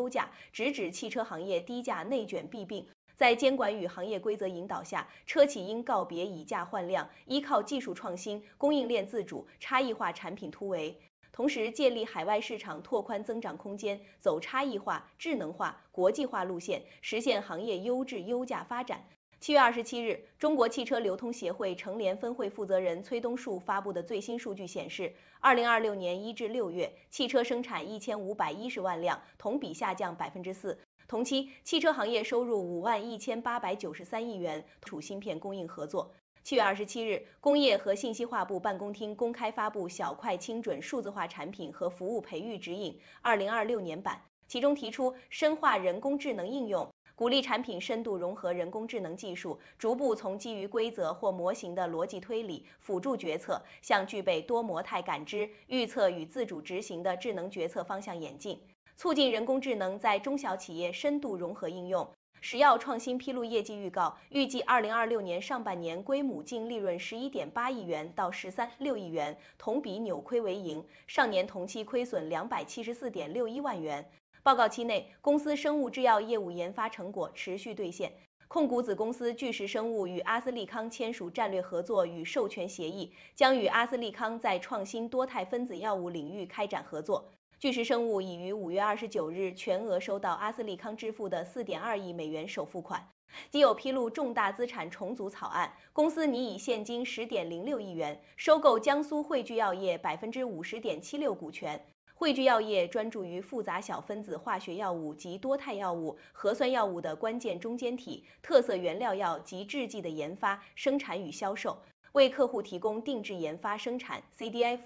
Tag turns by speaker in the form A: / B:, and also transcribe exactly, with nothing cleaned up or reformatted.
A: 优价，直指汽车行业低价内卷弊病。在监管与行业规则引导下，车企应告别以价换量，依靠技术创新、供应链自主、差异化产品突围。同时，建立海外市场，拓宽增长空间，走差异化、智能化、国际化路线，实现行业优质优价发展。七月二十七日，中国汽车流通协会成联分会负责人崔东树发布的最新数据显示，二零二六年一至六月，汽车生产一千五百一十万辆，同比下降百分之四。同期，汽车行业收入五万一千八百九十三亿元，处芯片供应合作。七月二十七日，工业和信息化部办公厅公开发布小快精准数字化产品和服务培育指引二零二六年版，其中提出深化人工智能应用，鼓励产品深度融合人工智能技术，逐步从基于规则或模型的逻辑推理、辅助决策，向具备多模态感知、预测与自主执行的智能决策方向演进。促进人工智能在中小企业深度融合应用。石药创新披露业绩预告，预计二零二六年上半年归母净利润十一点八亿元到十三六亿元，同比扭亏为盈，上年同期亏损两百七十四点六一万元。报告期内，公司生物制药业务研发成果持续兑现。控股子公司巨石生物与阿斯利康签署战略合作与授权协议，将与阿斯利康在创新多肽分子药物领域开展合作。巨石生物已于五月二十九日全额收到阿斯利康支付的四点二亿美元首付款。基友披露重大资产重组草案，公司拟以现金十点零六亿元收购江苏汇聚药业百分之五十点七六股权。汇聚药业专注于复杂小分子化学药物及多肽药物、核酸药物的关键中间体、特色原料药及制剂的研发、生产与销售，为客户提供定制研发、生产、C D I